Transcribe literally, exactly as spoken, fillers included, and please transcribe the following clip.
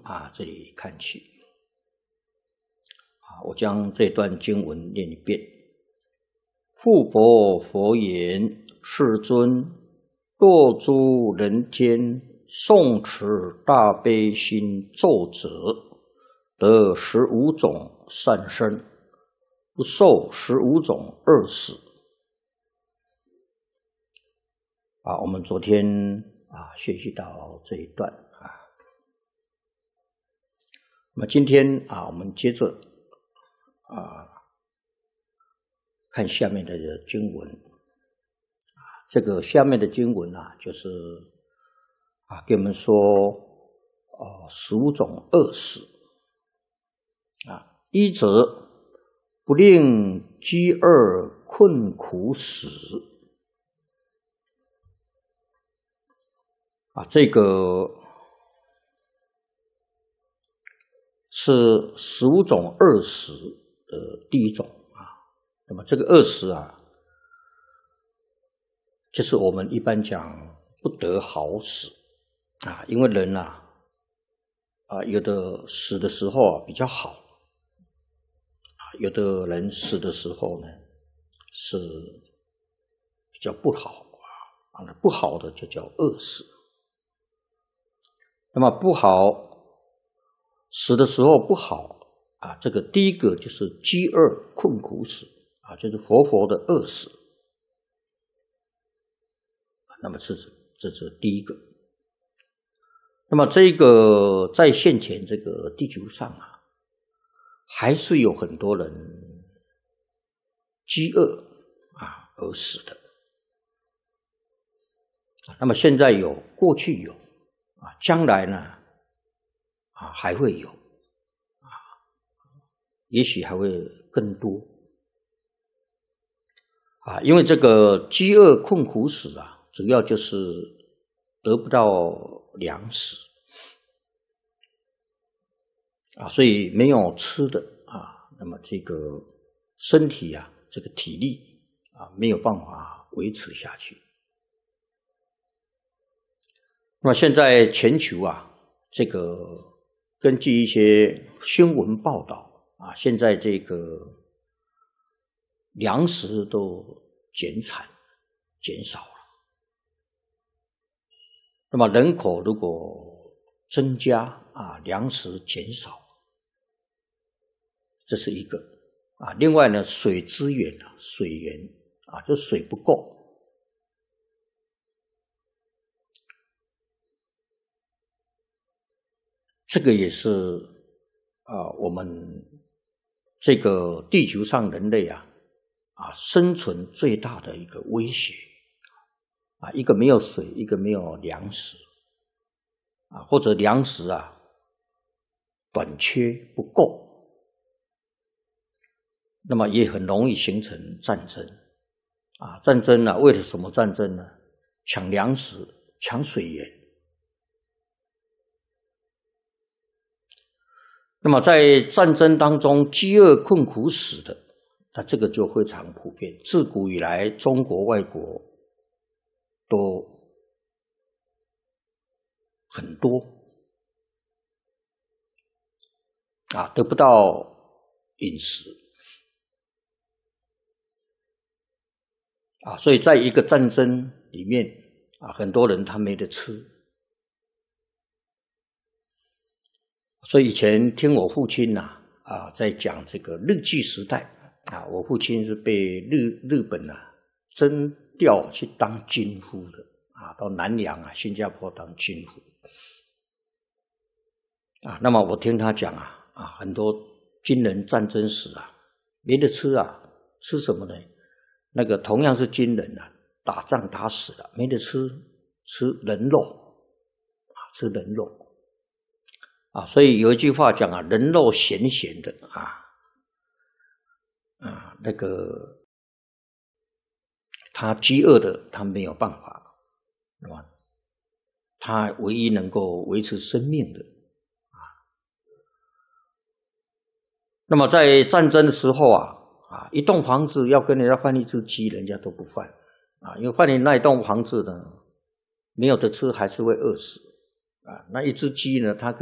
啊这里看起。啊，我将这段经文念一遍。复伯佛言：世尊，若诸人天诵持大悲心咒者，得十五种善身，不受十五种恶死。啊，我们昨天啊学习到这一段啊，那么今天啊，我们接着啊看下面的经文。啊，这个下面的经文啊，就是啊给我们说，哦，十五种恶死。啊，一则不令饥饿困苦死。啊，这个是十五种恶死的第一种啊。那么这个恶死啊，就是我们一般讲不得好死啊，因为人啊，啊有的死的时候啊比较好，啊有的人死的时候呢是比较不好啊，啊不好的就叫恶死。那么不好死的时候不好啊，这个第一个就是饥饿困苦死啊，就是活活的饿死。那么这是这是第一个。那么这个在现前这个地球上啊，还是有很多人饥饿啊而死的。那么现在有，过去有。啊，将来呢，啊还会有，啊，也许还会更多，啊，因为这个饥饿困苦死啊，主要就是得不到粮食，啊，所以没有吃的啊，那么这个身体啊，这个体力啊，没有办法维持下去。那么现在全球啊，这个根据一些新闻报道啊，现在这个粮食都减产减少了。那么人口如果增加啊，粮食减少，这是一个啊。另外呢，水资源啊，水源啊，就水不够。这个也是啊，我们这个地球上人类啊啊生存最大的一个威胁啊，一个没有水，一个没有粮食啊，或者粮食啊短缺不够，那么也很容易形成战争啊。战争啊，为了什么战争呢？抢粮食，抢水源。那么在战争当中饥饿困苦死的，那这个就非常普遍，自古以来中国外国都很多啊，得不到饮食啊，所以在一个战争里面啊，很多人他没得吃。所以以前听我父亲呐 啊, 啊在讲这个日据时代啊，我父亲是被日日本啊征调去当军夫的啊，到南洋啊、新加坡当军夫啊。那么我听他讲啊啊，很多军人战争时啊没得吃啊，吃什么呢？那个同样是军人啊，打仗打死了没得吃，吃人肉啊，吃人肉。啊，所以有一句话讲啊，人肉咸咸的啊，啊，那个他饥饿的，他没有办法，是吧？他唯一能够维持生命的啊。那么在战争的时候啊，啊，一栋房子要跟人家换一只鸡，人家都不换啊，因为换你那一栋房子呢，没有得吃，还是会饿死啊。那一只鸡呢，它可以